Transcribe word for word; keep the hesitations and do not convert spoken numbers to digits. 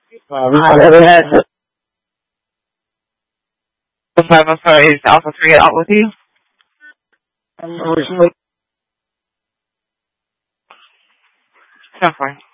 Um, I've ever had the five I'm sorry, is Alpha three out with you? Um, originally. So far.